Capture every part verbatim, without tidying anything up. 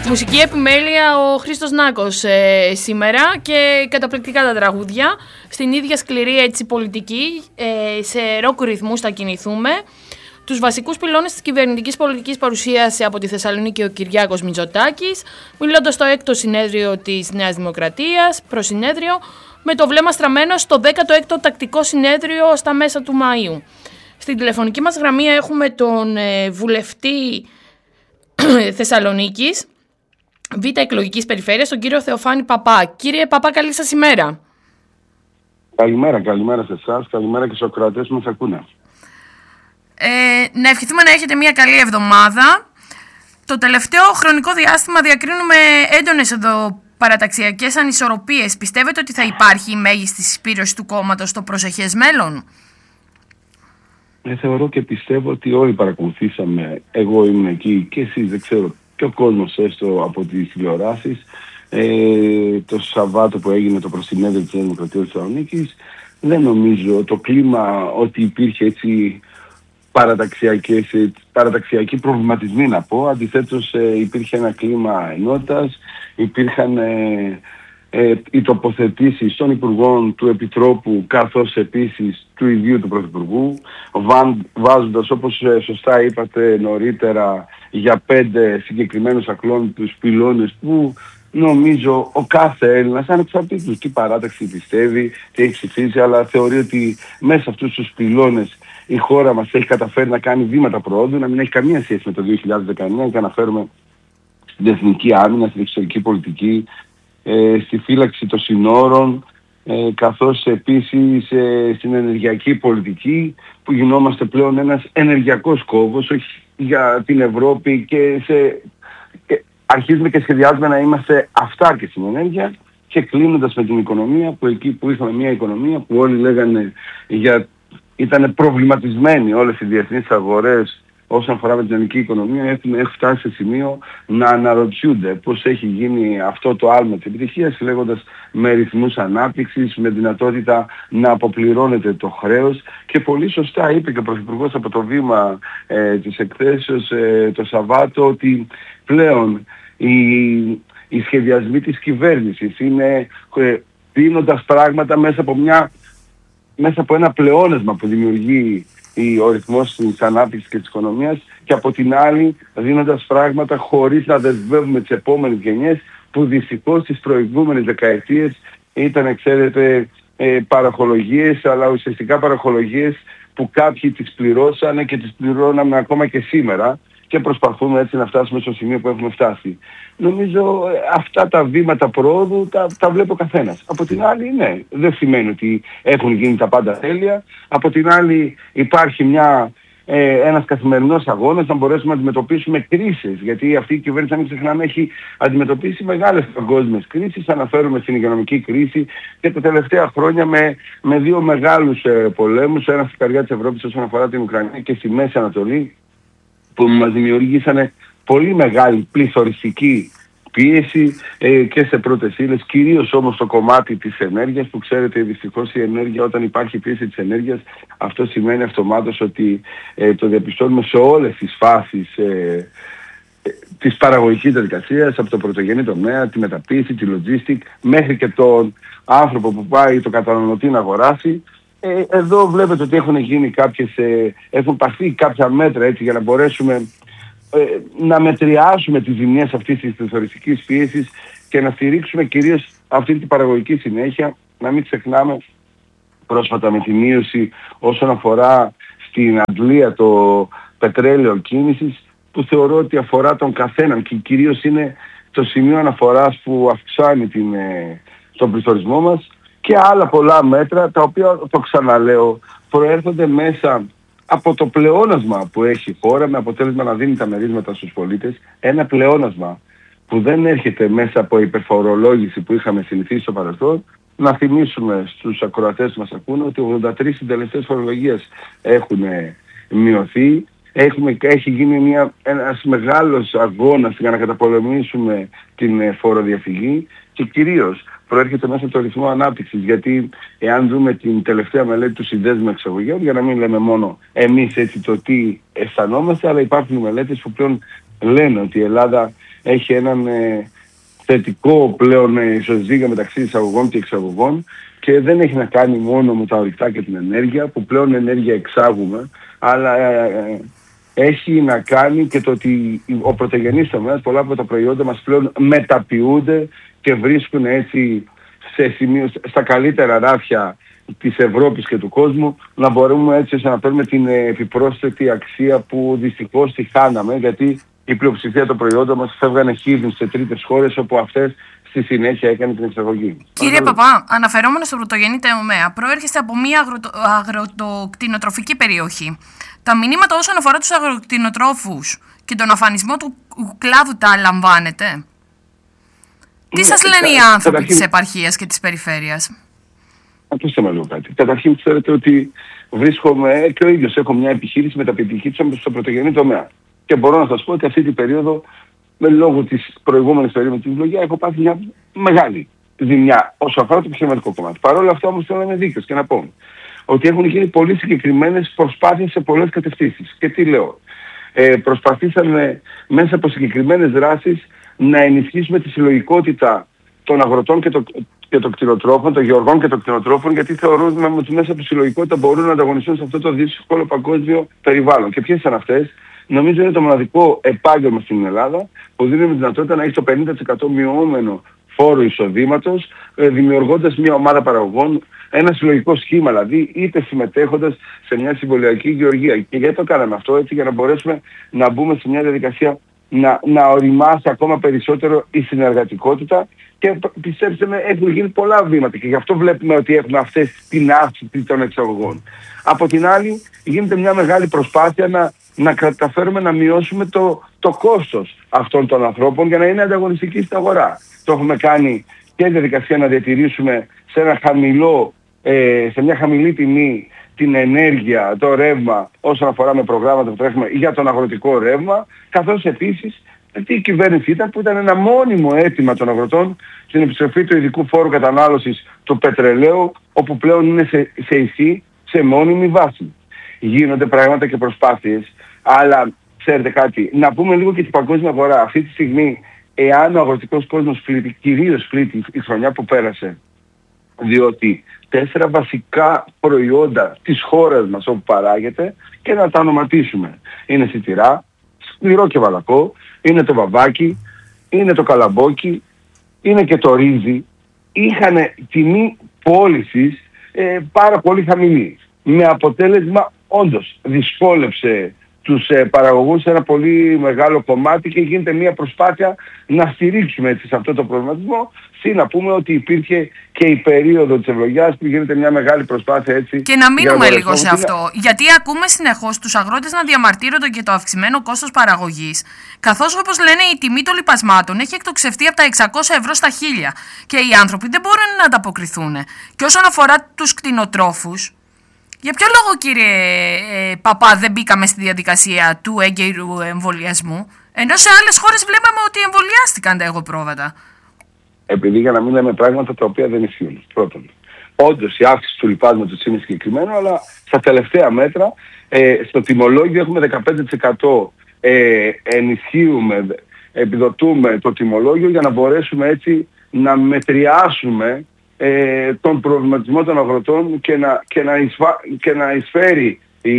Μουσική επιμέλεια ο Χρήστος Νάκος ε, σήμερα και καταπληκτικά τα τραγούδια. Στην ίδια σκληρή έτσι πολιτική, ε, σε ροκ ρυθμούς θα κινηθούμε. Τους βασικούς πυλώνες της κυβερνητικής πολιτικής παρουσίασε από τη Θεσσαλονίκη ο Κυριάκος Μητσοτάκης, μιλώντας στο έκτο συνέδριο της Νέας Δημοκρατίας, προσυνέδριο, με το βλέμμα στραμμένο στο δέκατο έκτο τακτικό συνέδριο στα μέσα του Μαΐου. Στην τηλεφωνική μας γραμμή έχουμε τον ε, βουλευτή Θεσσαλονίκης, Β' εκλογικής περιφέρειας, τον κύριο Θεοφάνη Παπά. Κύριε Παπά, καλή σας ημέρα. Καλημέρα, καλημέρα σε εσάς, καλημέρα και στους ακροατές που μας ακούνε. Ε, να ευχηθούμε να έχετε μια καλή εβδομάδα. Το τελευταίο χρονικό διάστημα διακρίνουμε έντονες εδώ παραταξιακές ανισορροπίες. Πιστεύετε ότι θα υπάρχει η μέγιστη συσπήρωση του κόμματος στο προσεχές μέλλον? Ε, θεωρώ και πιστεύω ότι όλοι παρακολουθήσαμε, εγώ ήμουν εκεί και εσείς, δεν ξέρω, και ο κόσμος έστω από τις τηλεοράσεις, ε, το Σαββάτο που έγινε το προσυνέδριο της Δημοκρατίας της Θεσσαλονίκης. Δεν νομίζω το κλίμα ότι υπήρχε έτσι παραταξιακές, παραταξιακοί προβληματισμοί να πω. Αντιθέτως ε, υπήρχε ένα κλίμα ενότητας, υπήρχαν ε, ε, οι τοποθετήσεις των Υπουργών, του Επιτρόπου, καθώς επίσης του ιδίου του Πρωθυπουργού, βάζοντας, όπως ε, σωστά είπατε νωρίτερα, για πέντε συγκεκριμένους ακλόνητους πυλώνες που νομίζω ο κάθε Έλληνας, ανεξαρτήτως τι παράταξη πιστεύει, τι έχει ψηφίσει, αλλά θεωρεί ότι μέσα σε αυτούς τους πυλώνες η χώρα μας έχει καταφέρει να κάνει βήματα προόδου, να μην έχει καμία σχέση με το δύο χιλιάδες δεκαεννιά και αναφέρουμε στην εθνική άμυνα, στην εξωτερική πολιτική, ε, στη φύλαξη των συνόρων, ε, καθώς επίσης ε, στην ενεργειακή πολιτική που γινόμαστε πλέον ένας ενεργειακός κόμβος, όχι για την Ευρώπη και, σε, και αρχίζουμε και σχεδιάζουμε να είμαστε αυτάρκες στην ενέργεια. Και κλείνοντας με την οικονομία, που εκεί που είχαμε μια οικονομία που όλοι λέγανε για ήταν προβληματισμένοι όλες οι διεθνείς αγορές όσον αφορά με την ελληνική οικονομία, έχουν φτάσει σε σημείο να αναρωτιούνται πώς έχει γίνει αυτό το άλμα της επιτυχίας, λέγοντας με ρυθμούς ανάπτυξης, με δυνατότητα να αποπληρώνεται το χρέος. Και πολύ σωστά είπε και ο Πρωθυπουργός από το βήμα ε, της εκθέσεως ε, το Σαββάτο ότι πλέον οι, οι σχεδιασμοί της κυβέρνησης είναι ε, δίνοντας πράγματα μέσα από μια μέσα από ένα πλεόνασμα που δημιουργεί ο ρυθμός της ανάπτυξης και της οικονομίας, και από την άλλη δίνοντας πράγματα χωρίς να δεσμεύουμε τις επόμενες γενιές που δυστυχώς τις προηγούμενες δεκαετίες ήταν, ξέρετε, ε, παραχολογίες, αλλά ουσιαστικά παραχολογίες που κάποιοι τις πληρώσανε και τις πληρώναμε ακόμα και σήμερα και προσπαθούμε έτσι να φτάσουμε στο σημείο που έχουμε φτάσει. Νομίζω αυτά τα βήματα προόδου τα, τα βλέπει ο καθένας. Από την άλλη, ναι, δεν σημαίνει ότι έχουν γίνει τα πάντα τέλεια. Από την άλλη υπάρχει μια, ε, ένας καθημερινός αγώνας να μπορέσουμε να αντιμετωπίσουμε κρίσεις. Γιατί αυτή η κυβέρνηση, αν μην ξεχνάμε, έχει αντιμετωπίσει μεγάλες παγκόσμιες κρίσεις. Αναφέρουμε στην οικονομική κρίση και τα τελευταία χρόνια με, με δύο μεγάλους ε, πολέμους. Ένα στην καρδιά της Ευρώπης όσον αφορά την Ουκρανία και στη Μέση Ανατολή, που μας δημιουργήσανε πολύ μεγάλη πληθωριστική πίεση ε, και σε πρώτες ύλες, κυρίως όμως στο κομμάτι της ενέργειας, που ξέρετε δυστυχώς η ενέργεια, όταν υπάρχει πίεση της ενέργειας, αυτό σημαίνει αυτομάτως ότι ε, το διαπιστώνουμε σε όλες τις φάσεις ε, ε, της παραγωγικής διαδικασίας, από το πρωτογενή τομέα, τη μεταποίηση, τη logistic, μέχρι και τον άνθρωπο που πάει το καταναλωτή να αγοράσει. Ε, εδώ βλέπετε ότι έχουν γίνει κάποιες, ε, έχουν πάρθει κάποια μέτρα έτσι για να μπορέσουμε ε, να μετριάσουμε τις ζημιές αυτής της πληθωριστικής πίεσης και να στηρίξουμε κυρίως αυτή την παραγωγική συνέχεια. Να μην ξεχνάμε πρόσφατα με τη μείωση όσον αφορά στην Αντλία το πετρέλαιο κίνησης, που θεωρώ ότι αφορά τον καθέναν και κυρίως είναι το σημείο αναφοράς που αυξάνει την, ε, τον πληθωρισμό μας. Και άλλα πολλά μέτρα, τα οποία, το ξαναλέω, προέρχονται μέσα από το πλεόνασμα που έχει η χώρα, με αποτέλεσμα να δίνει τα μερίσματα στους πολίτες. Ένα πλεόνασμα που δεν έρχεται μέσα από υπερφορολόγηση που είχαμε συνηθίσει στο παρελθόν. Να θυμίσουμε στους ακροατές που μας ακούνε ότι ογδόντα τρεις συντελεστές φορολογίας έχουν μειωθεί. Έχουμε, έχει γίνει μια, ένας μεγάλος αγώνας για να καταπολεμήσουμε την φοροδιαφυγή και κυρίως προέρχεται μέσα από το ρυθμό ανάπτυξης. Γιατί εάν δούμε την τελευταία μελέτη του Συνδέσμου Εξαγωγέων, για να μην λέμε μόνο εμείς έτσι το τι αισθανόμαστε, αλλά υπάρχουν μελέτες που πλέον λένε ότι η Ελλάδα έχει έναν ε, θετικό πλέον ε, ισοζύγιο μεταξύ εισαγωγών και εξαγωγών και δεν έχει να κάνει μόνο με τα ορυκτά και την ενέργεια, που πλέον ενέργεια εξάγουμε, αλλά ε, έχει να κάνει και το ότι ο πρωτογενής τομέας, πολλά από τα προϊόντα μας πλέον μεταποιούνται και βρίσκουν έτσι σε σημείο, στα καλύτερα ράφια της Ευρώπης και του κόσμου, να μπορούμε έτσι ώστε να παίρνουμε την επιπρόσθετη αξία που δυστυχώς τη χάναμε, γιατί η πλειοψηφία των προϊόντων μας φεύγανε χίδιν σε τρίτες χώρες, όπου αυτές στη συνέχεια έκανε την εξαγωγή. Κύριε Παπά, αναφερόμενο στο πρωτογενή τομέα, προέρχεστε από μια αγροτο... αγροτοκτηνοτροφική περιοχή. Τα μηνύματα όσον αφορά τους αγροκτηνοτρόφους και τον αφανισμό του κλάδου τα λαμβάνετε? Ναι, τι σας λένε οι άνθρωποι καταρχήν της επαρχίας και της περιφέρειας? Ακούστε με λίγο κάτι. Καταρχήν ξέρετε ότι βρίσκομαι και ο ίδιος έχω μια επιχείρηση μεταποιητική στο πρωτογενή τομέα. Και μπορώ να σας πω ότι αυτή την περίοδο, με λόγω της προηγούμενης περίοδου της Βλογιά, έχω πάθει μια μεγάλη ζημιά όσο αφορά το επιχειρηματικό κομμάτι. Παρ' όλα αυτά όμως θέλω να είμαι δίκαιος και να πω ότι έχουν γίνει πολύ συγκεκριμένες προσπάθειες σε πολλές κατευθύνσεις. Και τι λέω? Ε, προσπαθήσαμε μέσα από συγκεκριμένες δράσεις να ενισχύσουμε τη συλλογικότητα των αγροτών και, το, και των κτηνοτρόφων, των γεωργών και των κτηνοτρόφων, γιατί θεωρούμε ότι μέσα από τη συλλογικότητα μπορούν να ανταγωνιστούν σε αυτό το δύσκολο παγκόσμιο περιβάλλον. Και ποιες είναι αυτές? Νομίζω είναι το μοναδικό επάγγελμα στην Ελλάδα που δίνει δυνατότητα να έχει το πενήντα τοις εκατό μειώμενο φόρο εισοδήματος, δημιουργώντας μια ομάδα παραγωγών, ένα συλλογικό σχήμα δηλαδή, είτε συμμετέχοντας σε μια συμβολιακή γεωργία. Και γιατί το κάναμε αυτό? Έτσι για να μπορέσουμε να μπούμε σε μια διαδικασία να, να οριμάσει ακόμα περισσότερο η συνεργατικότητα, και πιστέψτε με, έχουν γίνει πολλά βήματα και γι' αυτό βλέπουμε ότι έχουμε αυτές την αύξηση των εξαγωγών. Από την άλλη γίνεται μια μεγάλη προσπάθεια να, να καταφέρουμε να μειώσουμε το, το κόστος αυτών των ανθρώπων για να είναι ανταγωνιστικοί στην αγορά. Το έχουμε κάνει και διαδικασία να διατηρήσουμε σε, ένα χαμηλό, ε, σε μια χαμηλή τιμή την ενέργεια, το ρεύμα, όσον αφορά με προγράμματα που τρέχουμε για τον αγροτικό ρεύμα, καθώς επίσης αυτή η κυβέρνηση ήταν που ήταν ένα μόνιμο αίτημα των αγροτών στην επιστροφή του ειδικού φόρου κατανάλωσης του πετρελαίου, όπου πλέον είναι σε, σε ισχύ, σε μόνιμη βάση. Γίνονται πράγματα και προσπάθειες, αλλά ξέρετε κάτι, να πούμε λίγο και την παγκόσμια αγορά. Αυτή τη στιγμή, εάν ο αγροτικός κόσμος πλήττει, κυρίως πλήττει η χρονιά που πέρασε, διότι τέσσερα βασικά προϊόντα της χώρας μας όπου παράγεται, και να τα ονοματίσουμε, είναι σιτηρά, σκληρό και βαλακό, είναι το βαβάκι, είναι το καλαμπόκι, είναι και το ρύζι, είχαν τιμή πώλησης ε, πάρα πολύ χαμηλή. Με αποτέλεσμα όντως δυσκόλεψε τους ε, παραγωγούς σε ένα πολύ μεγάλο κομμάτι και γίνεται μια προσπάθεια να στηρίξουμε έτσι σε αυτό το προβληματισμό. Συν να πούμε ότι υπήρχε και η περίοδο της ευλογιάς που γίνεται μια μεγάλη προσπάθεια έτσι. Και να μείνουμε λίγο σε αυτό. Να... Γιατί ακούμε συνεχώς τους αγρότες να διαμαρτύρονται για το αυξημένο κόστος παραγωγής, καθώς όπως λένε η τιμή των λιπασμάτων έχει εκτοξευτεί από τα εξακόσια ευρώ στα χίλια και οι άνθρωποι δεν μπορούν να ανταποκριθούν. Και όσον αφορά τους κτηνοτρόφους, για ποιο λόγο, κύριε ε, Παπά, δεν μπήκαμε στη διαδικασία του έγκαιρου εμβολιασμού, ενώ σε άλλες χώρες βλέπαμε ότι εμβολιάστηκαν τα εγωπρόβατα? Επειδή για να μην λέμε πράγματα τα οποία δεν ισχύουν. Πρώτον, όντως η αύξηση του λιπάσματος είναι συγκεκριμένο, αλλά στα τελευταία μέτρα ε, στο τιμολόγιο έχουμε δεκαπέντε τοις εκατό ε, ενισχύουμε, επιδοτούμε το τιμολόγιο για να μπορέσουμε έτσι να μετριάσουμε ε, τον προβληματισμό των αγροτών και να, και να, εισφα, και να εισφέρει η,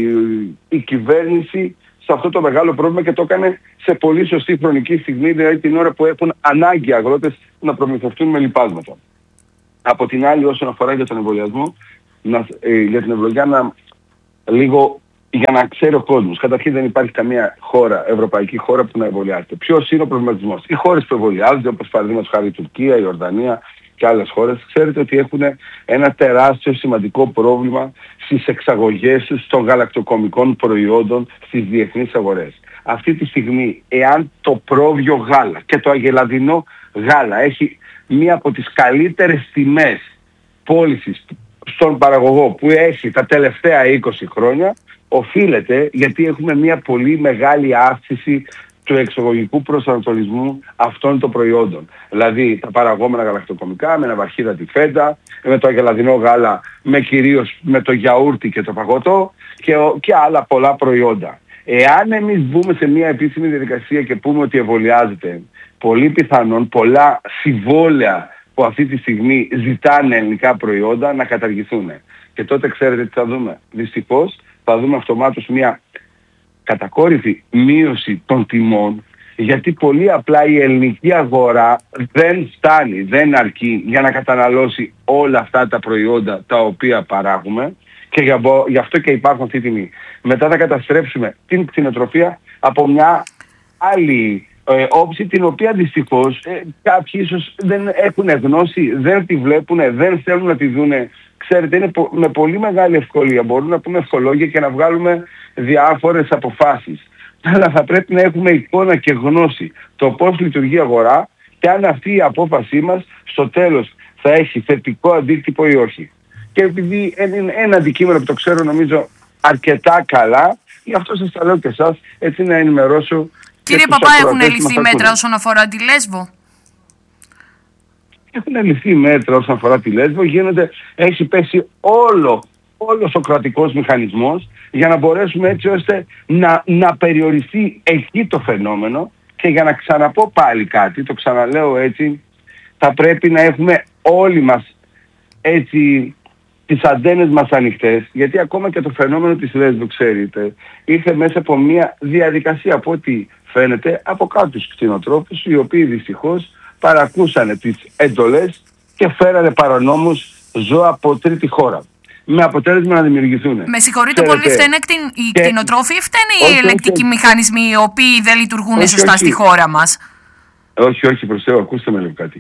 η κυβέρνηση σε αυτό το μεγάλο πρόβλημα, και το έκανε σε πολύ σωστή χρονική στιγμή, δηλαδή την ώρα που έχουν ανάγκη οι αγρότες να προμηθευτούν με λιπάσματα. Από την άλλη, όσον αφορά για τον εμβολιασμό, να, ε, για την ευλογιά, να, λίγο για να ξέρει ο κόσμος. Καταρχήν δεν υπάρχει καμία χώρα, ευρωπαϊκή χώρα που να εμβολιάζεται. Ποιος είναι ο προβληματισμός? Οι χώρες που εμβολιάζονται, όπως παραδείγματος χάρη η Τουρκία, η Ιορδανία και άλλες χώρες, ξέρετε ότι έχουν ένα τεράστιο σημαντικό πρόβλημα στις εξαγωγές τους των γαλακτοκομικών προϊόντων στις διεθνείς αγορές. Αυτή τη στιγμή, εάν το πρόβιο γάλα και το αγελαδινό γάλα έχει μία από τις καλύτερες τιμές πώλησης στον παραγωγό που έχει τα τελευταία είκοσι χρόνια, οφείλεται γιατί έχουμε μία πολύ μεγάλη αύξηση του εξαγωγικού προσανατολισμού αυτών των προϊόντων. Δηλαδή τα παραγόμενα γαλακτοκομικά με ναυαρχίδα τη φέτα, με το αγελαδινό γάλα, με κυρίως με το γιαούρτι και το παγωτό και, και άλλα πολλά προϊόντα. Εάν εμείς μπούμε σε μια επίσημη διαδικασία και πούμε ότι εμβολιάζεται, πολύ πιθανόν πολλά συμβόλαια που αυτή τη στιγμή ζητάνε ελληνικά προϊόντα να καταργηθούν. Και τότε ξέρετε τι θα δούμε. Δυστυχώς θα δούμε αυτομάτως μια κατακόρυφη μείωση των τιμών, γιατί πολύ απλά η ελληνική αγορά δεν φτάνει, δεν αρκεί για να καταναλώσει όλα αυτά τα προϊόντα τα οποία παράγουμε, και γι' αυτό και υπάρχουν αυτή τη τιμή. Μετά θα καταστρέψουμε την κτηνοτροφία από μια άλλη ε, όψη, την οποία δυστυχώς ε, κάποιοι ίσως δεν έχουν γνώση, δεν τη βλέπουν, δεν θέλουν να τη δούνε. Ξέρετε, είναι πο- με πολύ μεγάλη ευκολία. Μπορούμε να πούμε ευχολόγια και να βγάλουμε διάφορες αποφάσεις. Αλλά θα πρέπει να έχουμε εικόνα και γνώση το πώς λειτουργεί η αγορά και αν αυτή η απόφασή μας στο τέλος θα έχει θετικό αντίκτυπο ή όχι. Και επειδή είναι ένα αντικείμενο που το ξέρω νομίζω αρκετά καλά, γι' αυτό σας τα λέω και εσάς, έτσι να ενημερώσω. Κύριε Παπά, έχουν ληφθεί μέτρα όσον αφορά τη Λέσβο? Έχουν ληφθεί μέτρα όσον αφορά τη Λέσβο, γίνεται, έχει πέσει όλο, όλος ο κρατικός μηχανισμός για να μπορέσουμε έτσι ώστε να, να περιοριστεί εκεί το φαινόμενο. Και για να ξαναπώ πάλι κάτι, το ξαναλέω έτσι, θα πρέπει να έχουμε όλοι μας έτσι τις αντένες μας ανοιχτές, γιατί ακόμα και το φαινόμενο της Λέσβου, ξέρετε, ήρθε μέσα από μια διαδικασία, από ό,τι φαίνεται, από κάποιους κτηνοτρόφους, οι οποίοι δυστυχώς παρακούσανε τις εντολές και φέρανε παρανόμους ζώα από τρίτη χώρα. Με αποτέλεσμα να δημιουργηθούν. Με συγχωρείτε πολύ, φταίνε οι και... κτηνοτρόφοι ή φταίνε οι ελεκτικοί μηχανισμοί οι οποίοι δεν λειτουργούν όχι, σωστά όχι. στη χώρα μας? Όχι, όχι, προς Θεού, ακούστε με λίγο κάτι.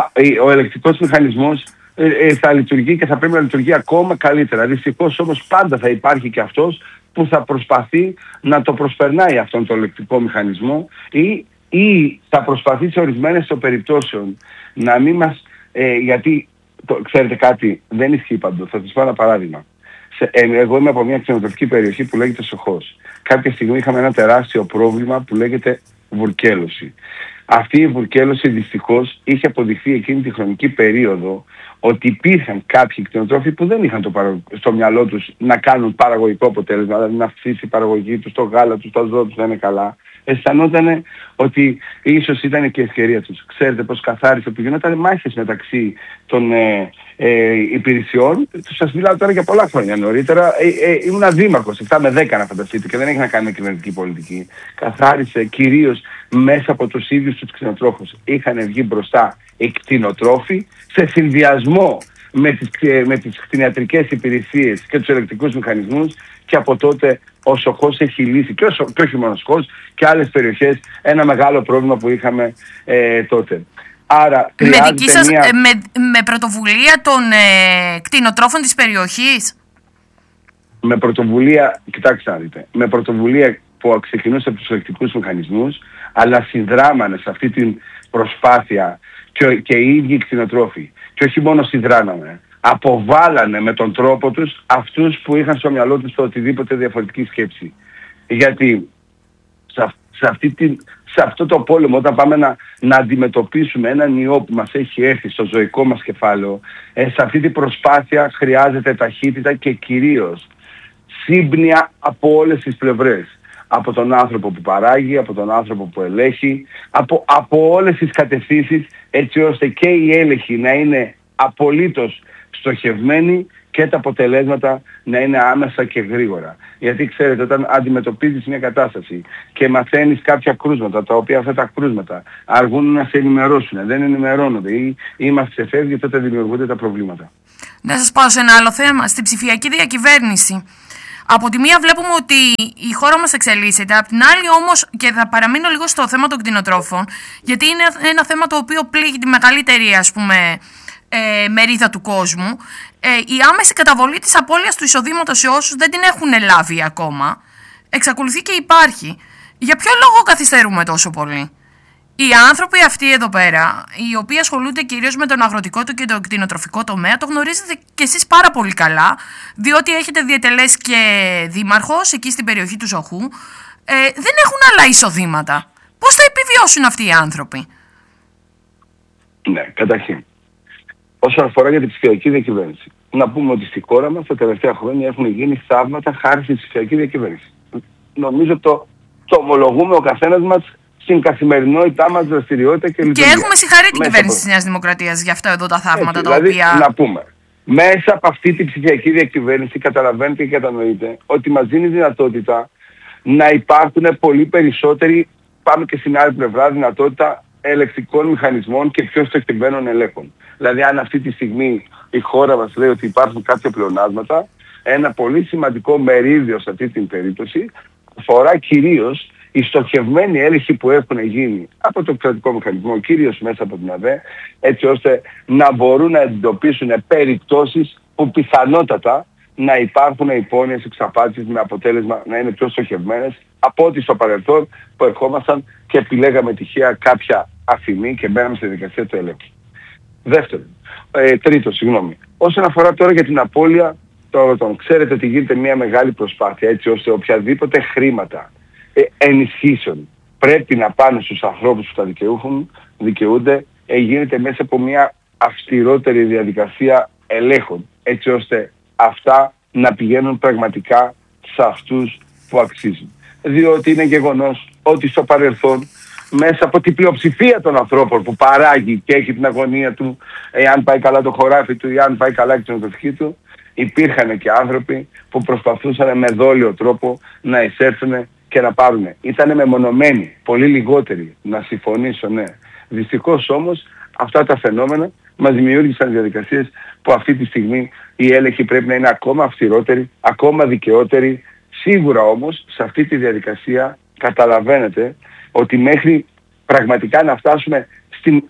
Ο ελεκτικός μηχανισμός ε, θα λειτουργεί και θα πρέπει να λειτουργεί ακόμα καλύτερα. Δυστυχώς όμως πάντα θα υπάρχει και αυτός που θα προσπαθεί να το προσπερνάει αυτόν τον ελεκτικό μηχανισμό ή, ή θα προσπαθεί σε ορισμένες των περιπτώσεων να μην μας... Ε, γιατί το, ξέρετε κάτι, δεν ισχύει παντού. Θα σας πω ένα παράδειγμα. Σε, ε, εγώ είμαι από μια κτηνοτροφική περιοχή που λέγεται Σοχός. Κάποια στιγμή είχαμε ένα τεράστιο πρόβλημα που λέγεται βουρκέλωση. Αυτή η βουρκέλωση δυστυχώς είχε αποδειχθεί εκείνη τη χρονική περίοδο ότι υπήρχαν κάποιοι κτηνοτρόφοι που δεν είχαν το παρα... στο μυαλό τους να κάνουν παραγωγικό αποτέλεσμα, δηλαδή να αυξήσει η παραγωγή τους, το γάλα τους, τα ζώα τους να είναι καλά. Αισθανόταν ότι ίσως ήταν και η ευκαιρία τους. Ξέρετε πως καθάρισε που γινόταν μάχες μεταξύ των ε, ε, υπηρεσιών. Σας μιλάω τώρα για πολλά χρόνια νωρίτερα. Ε, ε, ήμουν δήμαρχος, εφτά με δέκα να φανταστείτε, και δεν έχει να κάνει με κυβερνητική πολιτική. Καθάρισε κυρίως μέσα από τους ίδιους τους κτηνοτρόφους. Είχαν βγει μπροστά οι κτηνοτρόφοι σε συνδυασμό με τις, με τις κτηνιατρικές υπηρεσίες και τους ελεκτικούς μηχανισμούς, και από τότε ο Σοχός έχει λύσει, και, όσο, και όχι μόνο ο Σοχός, και άλλες περιοχές, ένα μεγάλο πρόβλημα που είχαμε ε, τότε. Άρα, με δική σας, μια... με, με πρωτοβουλία των ε, κτηνοτρόφων της περιοχής? Με πρωτοβουλία, κοιτάξτε να δείτε, με πρωτοβουλία που ξεκινούσε από τους ελεκτικούς μηχανισμούς, αλλά συνδράμανε σε αυτή την προσπάθεια και, και οι ίδιοι κτηνοτρόφοι. Και όχι μόνο συνδράμανε, αποβάλανε με τον τρόπο τους αυτούς που είχαν στο μυαλό τους το οτιδήποτε διαφορετική σκέψη. Γιατί σε, σε, αυτή την, σε αυτό το πόλεμο, όταν πάμε να, να αντιμετωπίσουμε έναν ιό που μας έχει έρθει στο ζωικό μας κεφάλαιο, ε, σε αυτή την προσπάθεια χρειάζεται ταχύτητα και κυρίως σύμπνοια από όλες τις πλευρές. Από τον άνθρωπο που παράγει, από τον άνθρωπο που ελέγχει, από, από όλες τις κατευθύνσεις, έτσι ώστε και η έλεγχη να είναι απολύτως στοχευμένη και τα αποτελέσματα να είναι άμεσα και γρήγορα. Γιατί ξέρετε, όταν αντιμετωπίζεις μια κατάσταση και μαθαίνεις κάποια κρούσματα, τα οποία αυτά τα κρούσματα αργούν να σε ενημερώσουν, δεν ενημερώνονται ή, ή μας ξεφεύγει, τότε δημιουργούνται τα προβλήματα. Να σας πάω σε ένα άλλο θέμα, στην ψηφιακή διακυβέρνηση. Από τη μία βλέπουμε ότι η χώρα μας εξελίσσεται, από την άλλη όμως, και θα παραμείνω λίγο στο θέμα των κτηνοτρόφων, γιατί είναι ένα θέμα το οποίο πλήγει τη μεγαλύτερη, ας πούμε, ε, μερίδα του κόσμου, ε, η άμεση καταβολή της απώλειας του εισοδήματος σε όσους δεν την έχουν λάβει ακόμα, εξακολουθεί και υπάρχει. Για ποιο λόγο καθυστερούμε τόσο πολύ? Οι άνθρωποι αυτοί εδώ πέρα, οι οποίοι ασχολούνται κυρίως με τον αγροτικό του και τον κτηνοτροφικό τομέα, το γνωρίζετε κι εσείς πάρα πολύ καλά, διότι έχετε διετελέσει και δήμαρχος εκεί στην περιοχή του Ζοχού, ε, δεν έχουν άλλα εισοδήματα. Πώς θα επιβιώσουν αυτοί οι άνθρωποι? Ναι, καταρχήν, όσον αφορά για την ψηφιακή διακυβέρνηση, να πούμε ότι στη χώρα μας τα τελευταία χρόνια έχουν γίνει θαύματα χάρη στην ψηφιακή διακυβέρνηση. νομίζω το, το ομολογούμε ο καθένας μας στην καθημερινότητά μας δραστηριότητα και λειτουργία. Και έχουμε συγχαρεί την κυβέρνηση από... της Νέας Δημοκρατίας για αυτά εδώ τα θαύματα. Έτσι, τα δηλαδή, οποία... να πούμε, μέσα από αυτή την ψηφιακή διακυβέρνηση καταλαβαίνετε και κατανοείτε ότι μας δίνει δυνατότητα να υπάρχουν πολύ περισσότεροι, πάμε και στην άλλη πλευρά, δυνατότητα ελεκτικών μηχανισμών και πιο στοχευμένων ελέγχων. Δηλαδή αν αυτή τη στιγμή η χώρα μας λέει ότι υπάρχουν κάποια πλεονάσματα, ένα πολύ σημαντικό μερίδιο σε αυτή την περίπτωση αφορά κυρίως οι στοχευμένοι έλεγχοι που έχουν γίνει από το κρατικό μηχανισμό, κυρίως μέσα από την ΑΔΕ, έτσι ώστε να μπορούν να εντοπίσουν περιπτώσεις που πιθανότατα να υπάρχουν υπόνοιες εξαπάτησης με αποτέλεσμα να είναι πιο στοχευμένες από ό,τι στο παρελθόν που ερχόμασταν και επιλέγαμε τυχαία κάποια αφημί και μπαίναμε στη διαδικασία του ελέγχου. Δεύτερον, ε, τρίτο, συγγνώμη. Όσον αφορά τώρα για την απώλεια των αγροτών, ξέρετε ότι γίνεται μια μεγάλη προσπάθεια έτσι ώστε οποιαδήποτε χρήματα ε, ενισχύσεων πρέπει να πάνε στους ανθρώπους που τα δικαιούχουν, δικαιούνται, ε, γίνεται μέσα από μια αυστηρότερη διαδικασία ελέγχων, έτσι ώστε αυτά να πηγαίνουν πραγματικά σε αυτούς που αξίζουν. Διότι είναι γεγονός ότι στο παρελθόν μέσα από την πλειοψηφία των ανθρώπων που παράγει και έχει την αγωνία του, εάν πάει καλά το χωράφι του ή αν πάει καλά η κτηνοτροφική του, υπήρχαν και άνθρωποι που προσπαθούσαν με δόλιο τρόπο να εισέλθουν και να πάρουν. Ήτανε μεμονωμένοι, πολύ λιγότεροι, να συμφωνήσω, ναι. Δυστυχώς όμως αυτά τα φαινόμενα μας δημιούργησαν διαδικασίες που αυτή τη στιγμή οι έλεγχοι πρέπει να είναι ακόμα αυστηρότεροι, ακόμα δικαιότεροι. Σίγουρα όμως σε αυτή τη διαδικασία καταλαβαίνετε ότι μέχρι πραγματικά να φτάσουμε στην,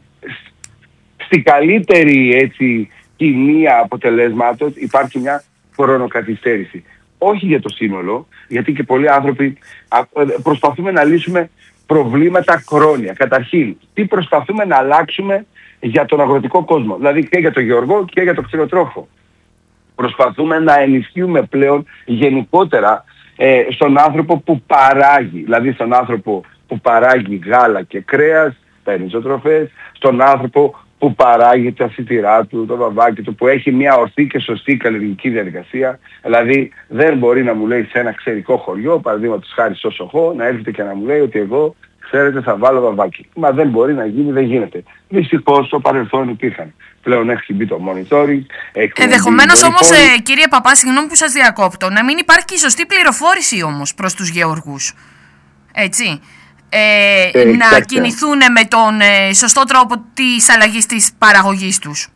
στην καλύτερη έτσι, κοινία αποτελέσματος υπάρχει μια χρονοκαθυστέρηση. Όχι για το σύνολο, γιατί και πολλοί άνθρωποι προσπαθούμε να λύσουμε προβλήματα χρόνια. Καταρχήν, τι προσπαθούμε να αλλάξουμε για τον αγροτικό κόσμο, δηλαδή και για τον γεωργό και για τον κτηνοτρόφο. Προσπαθούμε να ενισχύουμε πλέον γενικότερα ε, στον άνθρωπο που παράγει, δηλαδή στον άνθρωπο που παράγει γάλα και κρέας, τα ενισοτροφές, στον άνθρωπο που παράγει τα σιτηρά του, το βαμβάκι του, που έχει μια ορθή και σωστή καλλιεργική διαδικασία. Δηλαδή δεν μπορεί να μου λέει σε ένα ξερικό χωριό, παραδείγματος χάρη στο Σοχό, να έρχεται και να μου λέει ότι εγώ, ξέρετε, θα βάλω βαμβάκι. Μα δεν μπορεί να γίνει, δεν γίνεται. Δυστυχώς στο παρελθόν υπήρχαν. Πλέον έχει μπει το monitoring. Ενδεχομένως όμως, ε, κύριε Παπά, συγγνώμη που σας διακόπτω, να μην υπάρχει η σωστή πληροφόρηση όμως προς τους γεωργούς. Έτσι. Ε, ε, να exactly. κινηθούν με τον ε, σωστό τρόπο της αλλαγής της παραγωγής τους.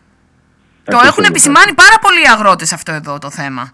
Ε, το έχουν επισημάνει πάρα πολλοί αγρότες αυτό εδώ το θέμα.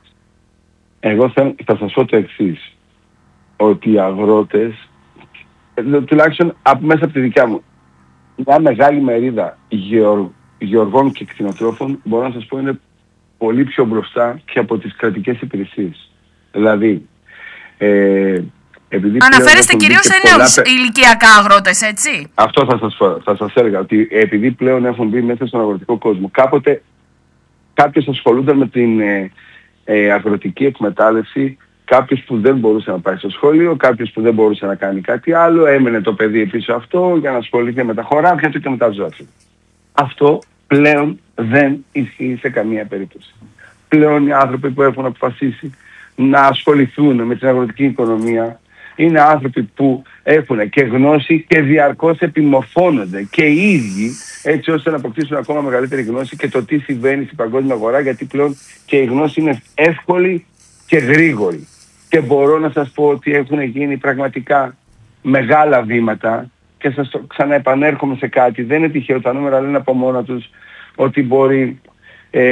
Εγώ θα, θα σας πω το εξής. Ότι οι αγρότες, τουλάχιστον από, μέσα από τη δικιά μου, μια μεγάλη μερίδα γεωργ, γεωργών και κτηνοτρόφων, μπορώ να σας πω είναι πολύ πιο μπροστά και από τις κρατικές υπηρεσίες. Δηλαδή, ε, αναφέρεστε κυρίως σε νέους πολλά... ηλικιακά αγρότες, έτσι. Αυτό θα σας, θα σας έλεγα, ότι επειδή πλέον έχουν μπει μέσα στον αγροτικό κόσμο, κάποτε κάποιος ασχολούνταν με την ε, ε, αγροτική εκμετάλλευση, κάποιος που δεν μπορούσε να πάει στο σχολείο, κάποιος που δεν μπορούσε να κάνει κάτι άλλο, έμενε το παιδί πίσω αυτό για να ασχολείται με τα χωράφια του και με τα ζώα του. Αυτό πλέον δεν ισχύει σε καμία περίπτωση. Πλέον οι άνθρωποι που έχουν αποφασίσει να ασχοληθούν με την αγροτική οικονομία είναι άνθρωποι που έχουν και γνώση και διαρκώς επιμορφώνονται και οι ίδιοι, έτσι ώστε να αποκτήσουν ακόμα μεγαλύτερη γνώση και το τι συμβαίνει στην παγκόσμια αγορά, γιατί πλέον και η γνώση είναι εύκολη και γρήγορη. Και μπορώ να σας πω ότι έχουν γίνει πραγματικά μεγάλα βήματα και σας το ξαναεπανέρχομαι σε κάτι. Δεν είναι τυχαίο, τα νούμερα λένε από μόνα τους ότι μπορεί ε,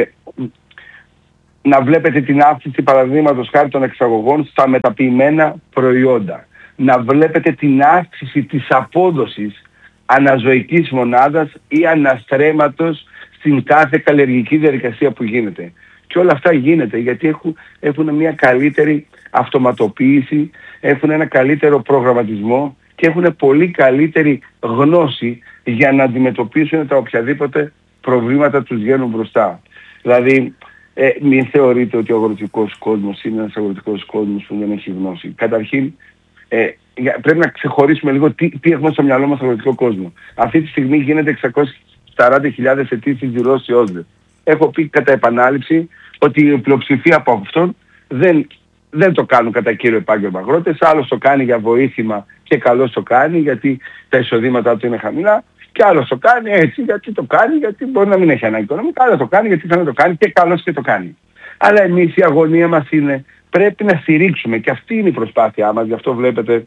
να βλέπετε την αύξηση παραδείγματος χάρη των εξαγωγών στα μεταποιημένα προϊόντα. Να βλέπετε την αύξηση της απόδοσης αναζωικής μονάδας ή αναστρέμματος στην κάθε καλλιεργική διαδικασία που γίνεται. Και όλα αυτά γίνεται γιατί έχουν, έχουν μια καλύτερη αυτοματοποίηση, έχουν ένα καλύτερο προγραμματισμό και έχουν πολύ καλύτερη γνώση για να αντιμετωπίσουν τα οποιαδήποτε προβλήματα τους βγαίνουν μπροστά. Δηλαδή, Ε, μην θεωρείτε ότι ο αγροτικός κόσμος είναι ένας αγροτικός κόσμος που δεν έχει γνώση. Καταρχήν, ε, πρέπει να ξεχωρίσουμε λίγο τι, τι έχουμε στο μυαλό μας αγροτικό κόσμο. Αυτή τη στιγμή γίνεται εξακόσιες σαράντα χιλιάδες αιτήσεις δηλώσεις ΟΣΔΕ. Έχω πει κατά επανάληψη ότι η πλειοψηφία από αυτόν δεν, δεν το κάνουν κατά κύριο επάγγελμα αγρότες, άλλος το κάνει για βοήθημα και καλώς το κάνει γιατί τα εισοδήματά του είναι χαμηλά, και άλλος το κάνει έτσι γιατί το κάνει, γιατί μπορεί να μην έχει ανάγκη οικονομικά, αλλά το κάνει γιατί θέλει να το κάνει και καλώς και το κάνει. Αλλά εμείς η αγωνία μας είναι, πρέπει να στηρίξουμε, και αυτή είναι η προσπάθειά μας. Γι' αυτό βλέπετε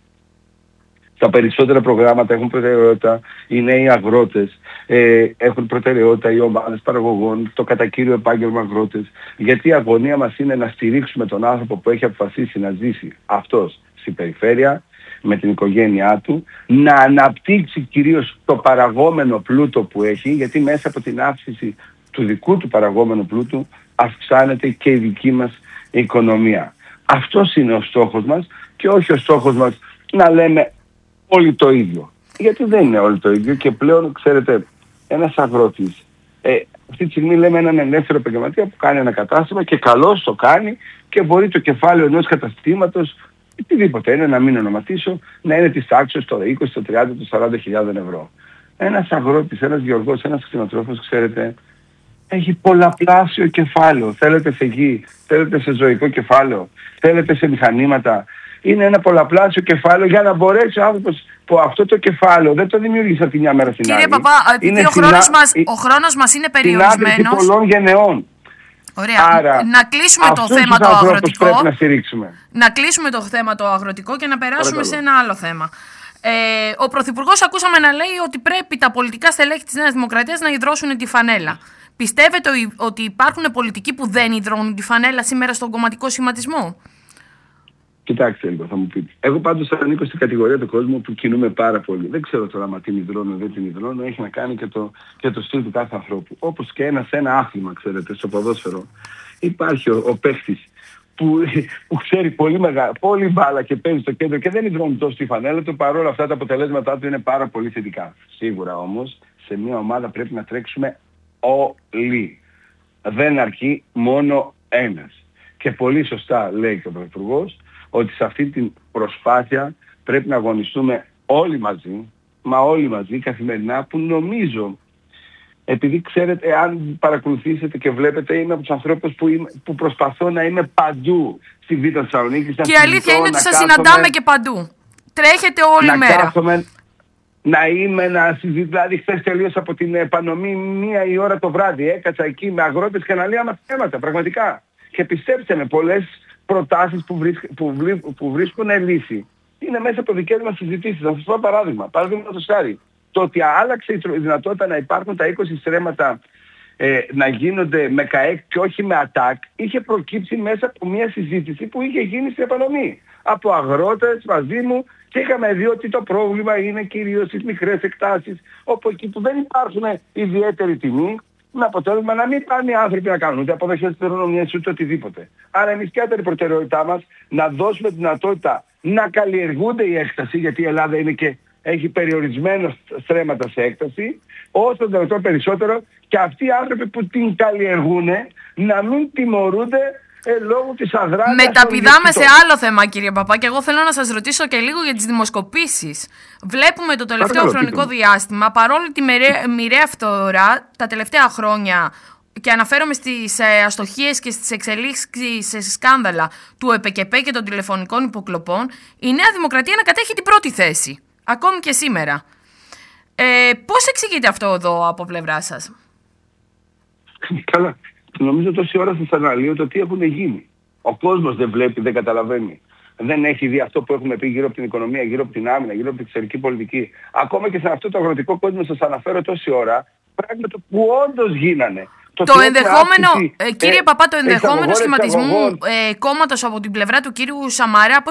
τα περισσότερα προγράμματα έχουν προτεραιότητα οι νέοι αγρότες, ε, έχουν προτεραιότητα οι ομάδες παραγωγών, το κατά κύριο επάγγελμα αγρότες, γιατί η αγωνία μας είναι να στηρίξουμε τον άνθρωπο που έχει αποφασίσει να ζήσει αυτός στην περιφέρεια με την οικογένειά του, να αναπτύξει κυρίως το παραγόμενο πλούτο που έχει, γιατί μέσα από την αύξηση του δικού του παραγόμενου πλούτου αυξάνεται και η δική μας οικονομία. Αυτός είναι ο στόχος μας, και όχι ο στόχος μας να λέμε όλοι το ίδιο. Γιατί δεν είναι όλοι το ίδιο, και πλέον, ξέρετε, ένας αγρότης, ε, αυτή τη στιγμή λέμε έναν ελεύθερο επαγγελματία που κάνει ένα κατάστημα και καλώς το κάνει και μπορεί το κεφάλαιο ενός καταστήματος, οτιδήποτε είναι, να μην ονοματίσω, να είναι της τάξης το είκοσι, το τριάντα, το σαράντα χιλιάδες ευρώ. Ένας αγρότης, ένας γεωργός, ένας κτηνοτρόφος, ξέρετε, έχει πολλαπλάσιο κεφάλαιο. Θέλετε σε γη, θέλετε σε ζωικό κεφάλαιο, θέλετε σε μηχανήματα. Είναι ένα πολλαπλάσιο κεφάλαιο για να μπορέσει ο άνθρωπος που αυτό το κεφάλαιο δεν το δημιουργήσει από τη μια μέρα στην άλλη. Κύριε Παπά, επειδή ο χρόνος μας, ο χρόνος μας είναι περιορισμένος. Στην άκρη πολλών γενεών. Ωραία. Άρα, να κλείσουμε το θέμα το αγροτικό. Πρέπει να στηρίξουμε. Να κλείσουμε το θέμα το αγροτικό και να περάσουμε Παρακαλώ. σε ένα άλλο θέμα. Ε, ο Πρωθυπουργός ακούσαμε να λέει ότι πρέπει τα πολιτικά στελέχη της Νέας Δημοκρατίας να υδρώσουν τη φανέλα. Πιστεύετε ότι υπάρχουν πολιτικοί που δεν υδρώνουν τη φανέλα σήμερα στον κομματικό σχηματισμό? Κοιτάξτε λίγο, θα μου πείτε. Εγώ πάντως θα ανήκω στην κατηγορία του κόσμου που κινούμε πάρα πολύ. Δεν ξέρω τώρα μα την υδρώνω ή δεν την υδρώνω. Έχει να κάνει και το, και το στυλ του κάθε ανθρώπου. Όπως και ένα σε ένα άθλημα, ξέρετε, στο ποδόσφαιρο. Υπάρχει ο, ο παίχτης που, που ξέρει πολύ, μεγα, πολύ μπάλα και παίζει στο κέντρο και δεν υδρώνει τόσο τη φανέλα του. Παρόλα αυτά τα αποτελέσματά του είναι πάρα πολύ θετικά. Σίγουρα όμως σε μια ομάδα πρέπει να τρέξουμε όλοι. Δεν αρκεί μόνο ένας. Και πολύ σωστά λέει και ο Πρωθυπουργός ότι σε αυτή την προσπάθεια πρέπει να αγωνιστούμε όλοι μαζί, μα όλοι μαζί καθημερινά, που νομίζω, επειδή ξέρετε, αν παρακολουθήσετε και βλέπετε, είμαι από τους ανθρώπους που, είμαι, που προσπαθώ να είμαι παντού στη Β' Θεσσαλονίκη. Και η αλήθεια είναι ότι σας συναντάμε και παντού. Τρέχετε όλη να μέρα. Κάθομαι, να είμαι, να συζητήσω, δηλαδή χθες τελείωσα από την επανομή μία η ώρα το βράδυ, έκατσα εκεί με αγρότες και αναλύα μας θέματα, πραγματικά. Και πιστέψτε με, πολλές προτάσεις που, βρίσκ, που, βρί, που βρίσκουν λύση είναι μέσα από δικές μας συζητήσεις. Θα σας πω παράδειγμα. Παραδείγματος χάρη, το ότι άλλαξε η δυνατότητα να υπάρχουν τα είκοσι στρέμματα ε, να γίνονται με ΚΑΕΚ και όχι με ΑΤΑΚ, είχε προκύψει μέσα από μια συζήτηση που είχε γίνει στην επανομή από αγρότες μαζί μου, και είχαμε δει ότι το πρόβλημα είναι κυρίως στις μικρές εκτάσεις, όπου εκεί που δεν υπάρχουν ιδιαίτερη τιμή, με αποτέλεσμα να μην πάνε οι άνθρωποι να κάνουν ούτε αποδοχές θερονομιές ούτε οτιδήποτε. Άρα εμείς και η προτεραιότητά μας να δώσουμε τη δυνατότητα να καλλιεργούνται η έκταση, γιατί η Ελλάδα είναι και έχει περιορισμένα στρέμματα σε έκταση, όσο το δυνατόν περισσότερο, και αυτοί οι άνθρωποι που την καλλιεργούν να μην τιμωρούνται ε, λόγω της αδράνειας. Μεταπηδάμε σε άλλο θέμα, κύριε Παπά, και εγώ θέλω να σας ρωτήσω και λίγο για τις δημοσκοπήσεις. Βλέπουμε το τελευταίο Παρακαλώ, χρονικό πείτε. διάστημα, παρόλο τη μοιραία φθορά τα τελευταία χρόνια, και αναφέρομαι στις ε, αστοχίες και στις εξελίξεις σε σκάνδαλα του ΕΠΕΚΕΠΕ και των τηλεφωνικών υποκλοπών, η Νέα Δημοκρατία να κατέχει την πρώτη θέση, ακόμη και σήμερα. Ε, πώς εξηγείται αυτό εδώ από πλευρά σας? Καλά. Νομίζω τόση ώρα σας αναλύω το τι έχουν γίνει. Ο κόσμος δεν βλέπει, δεν καταλαβαίνει. Δεν έχει δει αυτό που έχουμε πει γύρω από την οικονομία, γύρω από την άμυνα, γύρω από την εξωτερική πολιτική. Ακόμα και σε αυτό το αγροτικό κόσμο σας αναφέρω τόση ώρα πράγματα που όντως γίνανε. Το, το ενδεχόμενο, άφηση, ε, κύριε ε, Παπά, το ενδεχόμενο σχηματισμού ε, κόμματος από την πλευρά του κύριου Σαμαρά, πώς